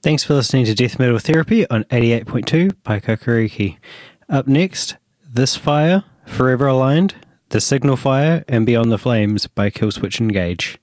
Thanks for listening to Death Metal Therapy on 88.2 by Kakariki. Up next, This Fire, Forever Aligned, The Signal Fire, and Beyond the Flames by Killswitch Engage.